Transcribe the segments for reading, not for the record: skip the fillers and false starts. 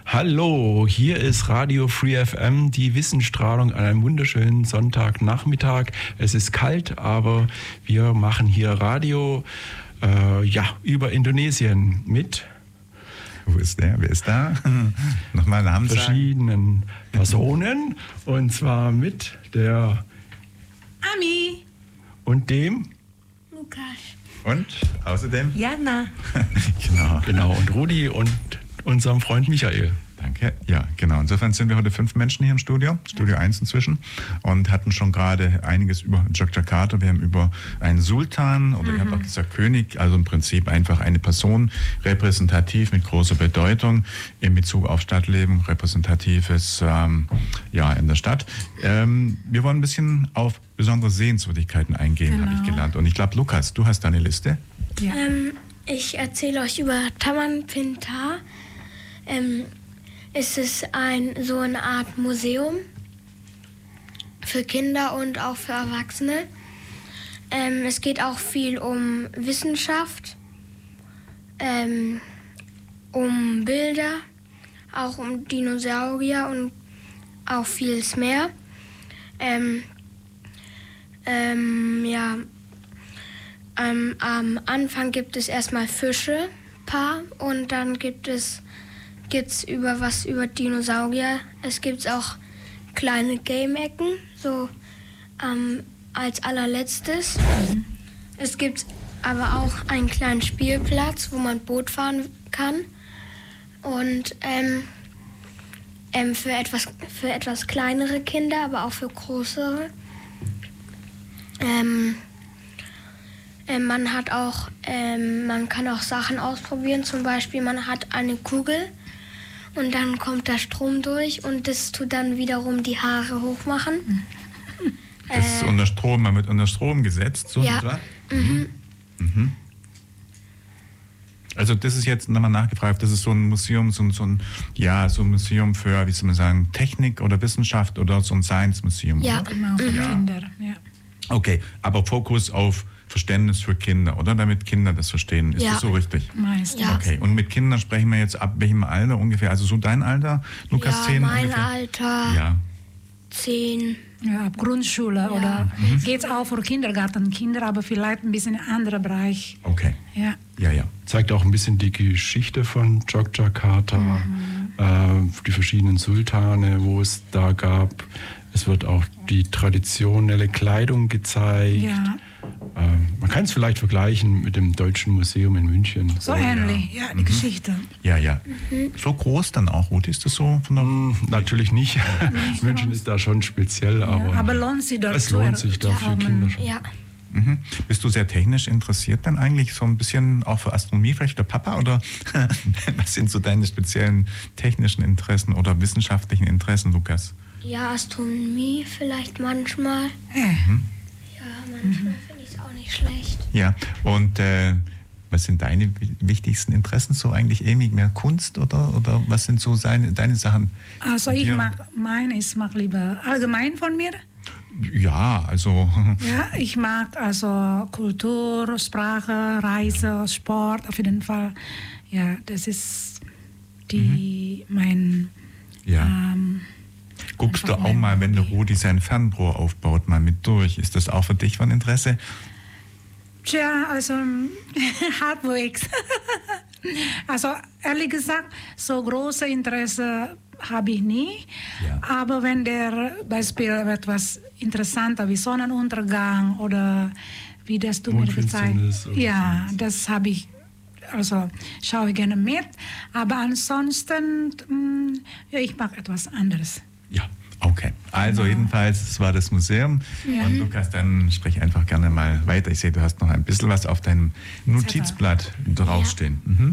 Hallo, hier ist Radio Free FM, die Wissensstrahlung an einem wunderschönen Sonntagnachmittag. Es ist kalt, aber wir machen hier Radio über Indonesien mit Wer ist da? Nochmal Namen sagen. Verschiedenen Personen, und zwar mit der Ami und dem Lukas und außerdem Jana. Genau. Und Rudi und unserem Freund Michael. Danke. Ja, genau. Insofern sind wir heute 5 Menschen hier im Studio 1 inzwischen, und hatten schon gerade einiges über Yogyakarta. Wir haben über einen Sultan, oder ich habe auch gesagt König, also im Prinzip einfach eine Person, repräsentativ mit großer Bedeutung in Bezug auf Stadtleben, repräsentatives in der Stadt. Wir wollen ein bisschen auf besondere Sehenswürdigkeiten eingehen, habe ich gelernt. Und ich glaube, Lukas, du hast da eine Liste? Ja. Ich erzähle euch über Taman Pintar. Es ist so eine Art Museum für Kinder und auch für Erwachsene. Es geht auch viel um Wissenschaft, um Bilder, auch um Dinosaurier und auch vieles mehr. Am Anfang gibt es erstmal Fische, paar, und dann gibt's über Dinosaurier. Es gibt auch kleine Game-Ecken, so als allerletztes. Es gibt aber auch einen kleinen Spielplatz, wo man Boot fahren kann. Und für etwas kleinere Kinder, aber auch für größere. Man kann auch Sachen ausprobieren. Zum Beispiel, man hat eine Kugel und dann kommt der Strom durch und das tut dann wiederum die Haare hochmachen. Das ist unter Strom, man wird unter Strom gesetzt, so ja. etwa? Also das ist jetzt nochmal nachgefragt, das ist so ein Museum, so ein Museum für, wie soll man sagen, Technik oder Wissenschaft oder so ein Science-Museum. Ja, oder? Genau, für Kinder. Ja. Okay, aber Fokus auf Verständnis für Kinder, oder? Damit Kinder das verstehen. Ist das so richtig? Meistens. Ja. Okay, und mit Kindern sprechen wir jetzt ab welchem Alter ungefähr? Also so dein Alter, Lukas, 10 mein ungefähr? Alter, Ja. 10. Ja, ab Grundschule oder geht es auch für Kindergartenkinder, aber vielleicht ein bisschen ein anderer Bereich. Okay. Ja. Ja. Zeigt auch ein bisschen die Geschichte von Yogyakarta, die verschiedenen Sultane, wo es da gab. Es wird auch die traditionelle Kleidung gezeigt. Ja. Man kann es vielleicht vergleichen mit dem Deutschen Museum in München. So ähnlich, ja, die Geschichte. Ja. So groß dann auch, Ruth, ist das so? Von der Natürlich nicht. München ist da schon speziell, Aber lohnt sich dort es lohnt sich da für Kinder schon. Ja. Bist du sehr technisch interessiert dann eigentlich? So ein bisschen auch für Astronomie, vielleicht der Papa? Oder was sind so deine speziellen technischen Interessen oder wissenschaftlichen Interessen, Lukas? Ja, Astronomie vielleicht manchmal. Ja. Ja, manchmal finde ich es auch nicht schlecht. Ja, und was sind deine wichtigsten Interessen so eigentlich? Irgendwie mehr Kunst oder was sind so deine Sachen? Also ich mag lieber allgemein von mir. Ja, also... Ja, ich mag also Kultur, Sprache, Reise, Sport auf jeden Fall. Ja, das ist mein... Ja. Guckst du auch mal, wenn der Rudi sein Fernrohr aufbaut, mal mit durch? Ist das auch für dich von Interesse? Tja, also halbwegs. Also ehrlich gesagt, so große Interesse habe ich nie. Ja. Aber wenn der Beispiel etwas interessanter wie Sonnenuntergang oder wie das du mir gezeigt hast, ja, das habe ich, also schaue ich gerne mit. Aber ansonsten, ich mag etwas anderes. Ja, okay. Also jedenfalls, es war das Museum. Ja. Und Lukas, dann sprich einfach gerne mal weiter. Ich sehe, du hast noch ein bisschen was auf deinem Notizblatt draufstehen.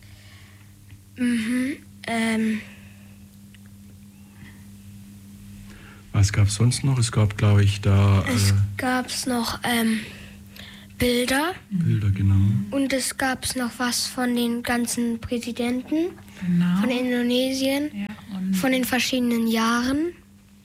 Was gab es sonst noch? Es gab, glaube ich, da Es gab noch Bilder Bilder, genau. und es gab noch was von den ganzen Präsidenten Genau. von Indonesien, Ja, und von den verschiedenen Jahren.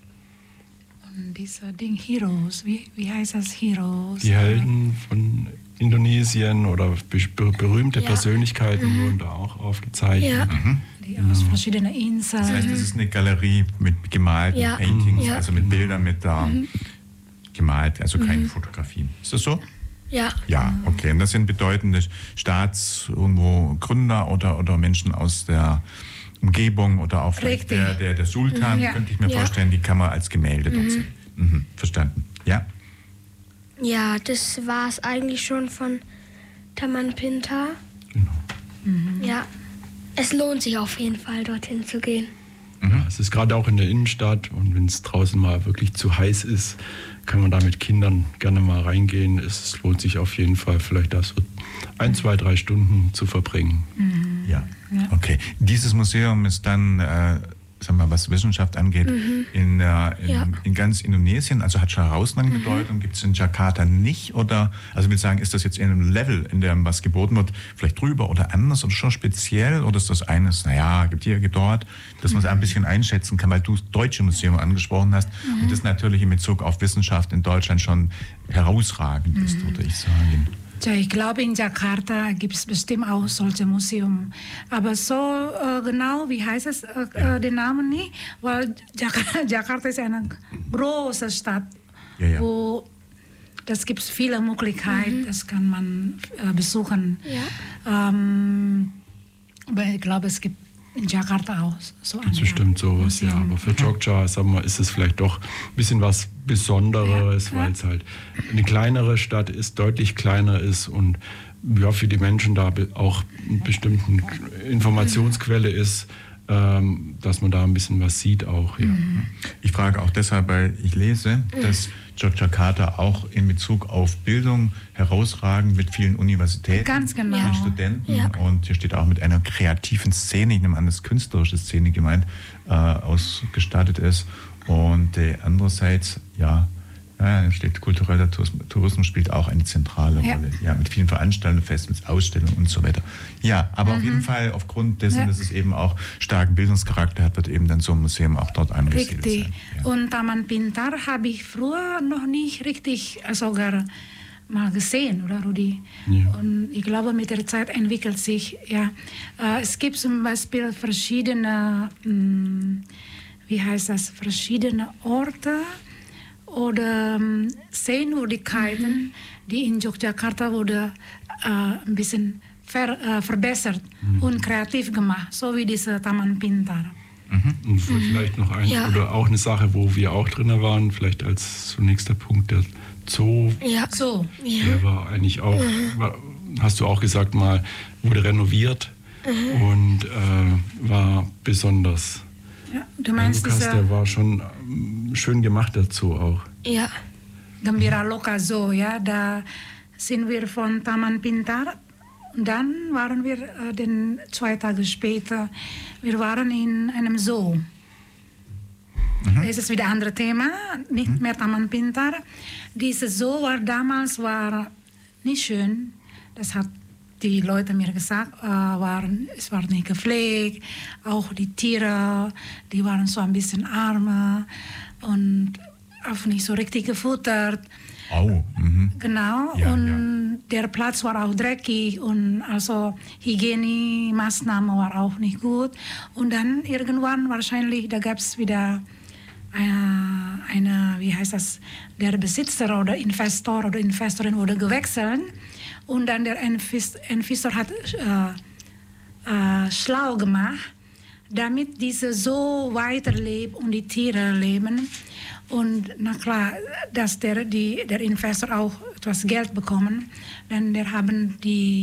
dieser Ding Heroes, wie heißt das Heroes? Die Helden von Indonesien oder berühmte Persönlichkeiten wurden da auch aufgezeichnet. Ja. Die aus verschiedenen Inseln. Das heißt, das ist eine Galerie mit gemalten Paintings, also mit Bildern mit da gemalt, also keine Fotografien. Ist das so? Ja. Ja, okay. Und das sind bedeutende Gründer oder Menschen aus der Umgebung oder auch vielleicht der Sultan, könnte ich mir vorstellen, die kann man als Gemälde dort sehen. Verstanden. Ja? Ja, das war es eigentlich schon von Taman Pintar. Genau. Ja, es lohnt sich auf jeden Fall, dorthin zu gehen. Ja, es ist gerade auch in der Innenstadt und wenn es draußen mal wirklich zu heiß ist, kann man da mit Kindern gerne mal reingehen. Es lohnt sich auf jeden Fall, vielleicht da so 1, 2, 3 Stunden zu verbringen. Ja, okay. Dieses Museum ist dann, sagen wir, was Wissenschaft angeht, in ganz Indonesien, also hat schon herausragende Bedeutung, gibt es in Jakarta nicht? Oder, also ich will sagen, ist das jetzt in einem Level, in dem was geboten wird, vielleicht drüber oder anders oder schon speziell? Oder ist das eines, gibt hier, gibt dort, dass man es ein bisschen einschätzen kann, weil du das Deutsche Museum angesprochen hast und das natürlich in Bezug auf Wissenschaft in Deutschland schon herausragend ist, würde ich sagen. Ja, ich glaube, in Jakarta gibt es bestimmt auch solche Museum. Aber so genau, wie heißt es, den Namen nicht? Weil Jakarta ist eine große Stadt, wo das gibt viele Möglichkeiten, das kann man besuchen. Ja. Aber ich glaube, es gibt in Jakarta auch so ein bestimmt sowas, ja. Aber für Jogja, sagen wir, ist es vielleicht doch ein bisschen was Besonderes, weil es halt eine kleinere Stadt ist, deutlich kleiner ist und für die Menschen da auch eine bestimmte Informationsquelle ist, dass man da ein bisschen was sieht auch. Ja. Ich frage auch deshalb, weil ich lese, dass Yogyakarta auch in Bezug auf Bildung herausragend mit vielen Universitäten, vielen Studenten und hier steht auch mit einer kreativen Szene, ich nehme an, das künstlerische Szene gemeint, ausgestattet ist. Und andererseits, steht kultureller Tourismus spielt auch eine zentrale Rolle. Ja, mit vielen Veranstaltungen, Festivals, Ausstellungen und so weiter. Ja, aber auf jeden Fall aufgrund dessen, dass es eben auch starken Bildungscharakter hat, wird eben dann so ein Museum auch dort angesiedelt sein. Ja. Und Taman Pintar habe ich früher noch nicht richtig sogar mal gesehen, oder Rudi? Ja. Und ich glaube, mit der Zeit entwickelt sich, es gibt zum Beispiel verschiedene, verschiedene Orte, oder Sehenswürdigkeiten, die in Yogyakarta wurde ein bisschen verbessert und kreativ gemacht, so wie diese Taman Pintar. Und vielleicht noch oder auch eine Sache, wo wir auch drin waren, vielleicht als so nächster Punkt, der Zoo. Ja, Zoo. Der war eigentlich auch, hast du auch gesagt mal, wurde renoviert und war besonders. Ja, du meinst Lukas, der war schon schön gemacht dazu auch. Ja. Gembira Loka Zoo, da sind wir von Taman Pintar. Dann waren wir 2 Tage später, wir waren in einem Zoo. Das ist wieder ein anderes Thema, nicht mehr Taman Pintar. Dieses Zoo war damals nicht schön, das hat die Leute mir gesagt, es war nicht gepflegt, auch die Tiere, die waren so ein bisschen arm und auch nicht so richtig gefuttert. Genau, und der Platz war auch dreckig und also Hygienemaßnahmen waren auch nicht gut. Und dann irgendwann wahrscheinlich, da gab es wieder der Besitzer oder Investorin wurde gewechselt. Und dann der Investor hat schlau gemacht, damit diese so weiterlebt und die Tiere leben. Und na klar, dass der Investor auch etwas Geld bekommen. Dann haben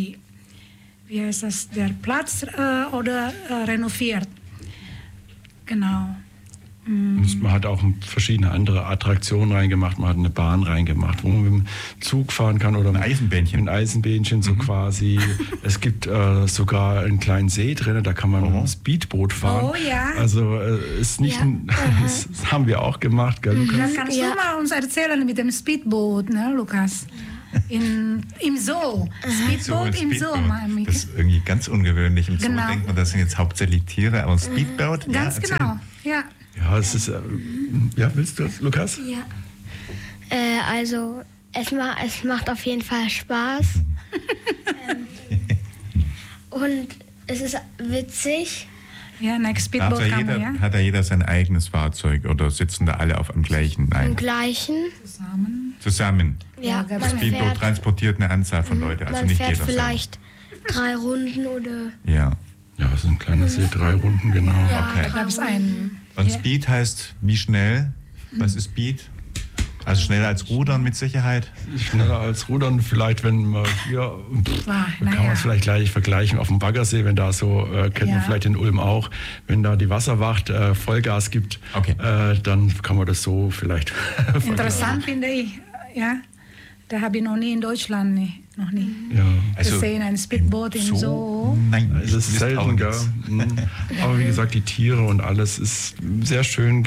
der Platz renoviert. Genau. Und man hat auch verschiedene andere Attraktionen reingemacht. Man hat eine Bahn reingemacht, wo man mit dem Zug fahren kann. Oder ein Eisenbähnchen. Ein Eisenbähnchen, so quasi. Es gibt sogar einen kleinen See drin, da kann man mit einem Speedboot fahren. Oh ja. Also ist nicht das haben wir auch gemacht, gell, Lukas? Das kannst du mal uns erzählen mit dem Speedboot, ne, Lukas? Im Zoo. Speedboot im Zoo. Das ist irgendwie ganz ungewöhnlich. Im Zoo denkt man, das sind jetzt hauptsächlich Tiere, aber Speedboot? Ganz genau, ja. Ja, es ist. Willst du das, Lukas? Ja. Also, es macht auf jeden Fall Spaß. Und es ist witzig. Ja, next Speedboat kann man, ja. Hat da jeder sein eigenes Fahrzeug oder sitzen da alle auf dem gleichen? Nein. Im gleichen. Zusammen. Ja, das Speedboat transportiert eine Anzahl von Leuten, also nicht jeder. Man fährt vielleicht 3 Runden oder... Ja. Ja, das ist ein kleiner See, 3 Runden, genau. Ja, okay. Da gab es einen. Und Speed heißt wie schnell? Was ist Speed? Also schneller als Rudern mit Sicherheit? Schneller als Rudern, vielleicht, wenn man hier, kann man es vielleicht gleich vergleichen auf dem Baggersee, wenn da so, kennt man vielleicht in Ulm auch, wenn da die Wasserwacht Vollgas gibt, dann kann man das so vielleicht Interessant finde ich, ja. Da habe ich noch nie in Deutschland noch nie gesehen, ein Speedboot in so. Nein, es ist selten, gell? Aber wie gesagt, die Tiere und alles ist sehr schön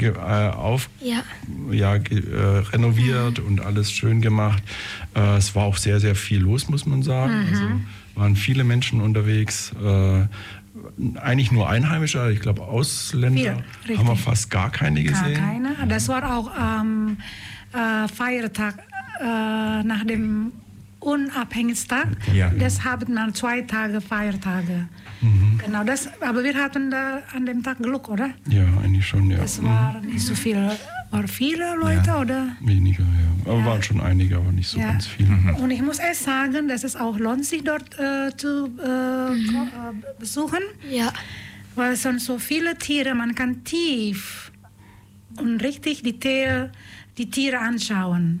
renoviert und alles schön gemacht. Es war auch sehr, sehr viel los, muss man sagen. Also waren viele Menschen unterwegs. Eigentlich nur Einheimische, ich glaube Ausländer haben wir fast gar keine gesehen. Gar keine. Das war auch Feiertag nach dem Unabhängigstag. Ja. Das haben wir 2 Tage Feiertage. Genau das. Aber wir hatten da an dem Tag Glück, oder? Ja, eigentlich schon, ja. Es waren nicht so viele. Waren viele Leute, oder? Weniger, ja. Aber waren schon einige, aber nicht so ganz viele. Und ich muss erst sagen, dass es auch lohnt sich dort zu besuchen. Ja. Weil es sind so viele Tiere, man kann tief und richtig die Tiere anschauen.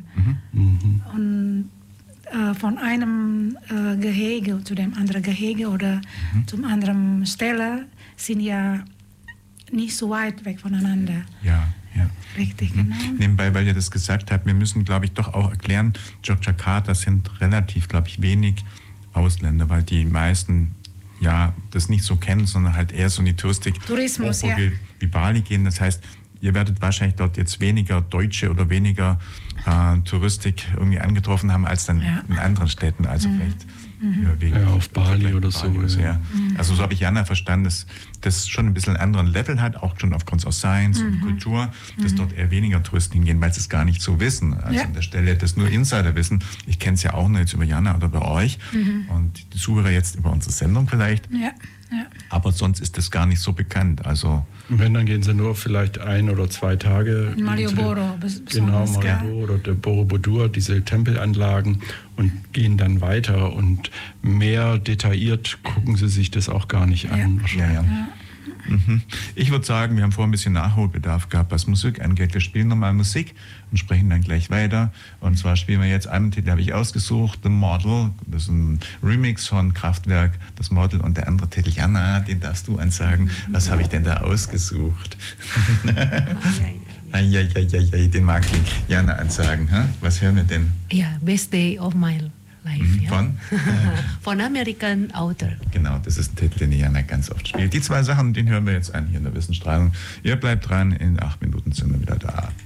Und von einem Gehege zu dem anderen Gehege oder zum anderen Stelle sind ja nicht so weit weg voneinander. Ja. Richtig, genau. Nebenbei, weil ihr das gesagt habt, wir müssen, glaube ich, doch auch erklären, Jogjakarta sind relativ, glaube ich, wenig Ausländer, weil die meisten das nicht so kennen, sondern halt eher so in die Tourismus, wie Bali gehen. Das heißt, ihr werdet wahrscheinlich dort jetzt weniger Deutsche oder weniger Touristik irgendwie angetroffen haben als dann in anderen Städten, also vielleicht auf Bali oder so. Also so habe ich Jana verstanden, dass das schon ein bisschen einen anderen Level hat, auch schon aufgrund aus Science und Kultur, dass dort eher weniger Touristen hingehen, weil sie es gar nicht so wissen. Also an der Stelle das nur Insider wissen. Ich kenne es ja auch nur jetzt über Jana oder bei euch und die Zuhörer jetzt über unsere Sendung vielleicht. Ja. Aber sonst ist das gar nicht so bekannt. Also wenn, dann gehen sie nur vielleicht 1 oder 2 Tage. In Malioboro. Genau, Malioboro oder der Borobudur, diese Tempelanlagen und gehen dann weiter. Und mehr detailliert gucken sie sich das auch gar nicht an. Ich würde sagen, wir haben vorhin ein bisschen Nachholbedarf gehabt, was Musik angeht. Wir spielen nochmal Musik und sprechen dann gleich weiter. Und zwar spielen wir jetzt einen Titel, habe ich ausgesucht, The Model. Das ist ein Remix von Kraftwerk, das Model. Und der andere Titel, Jana, den darfst du ansagen. Was habe ich denn da ausgesucht? Den mag ich Jana ansagen. Was hören wir denn? Ja, Best Day of My Life. Von? Von American Author. Genau, das ist ein Titel, den Jana ganz oft spielt. Die 2 Sachen, den hören wir jetzt an hier in der Wissensstrahlung. Ihr bleibt dran, in 8 Minuten sind wir wieder da.